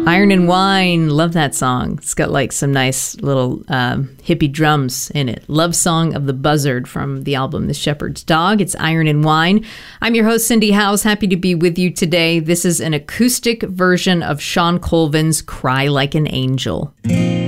Iron and Wine. Love that song. It's got like some nice little hippie drums in it. Love Song of the Buzzard from the album The Shepherd's Dog. It's Iron and Wine. I'm your host, Cindy Howes. Happy to be with you today. This is an acoustic version of Shawn Colvin's Cry Like an Angel.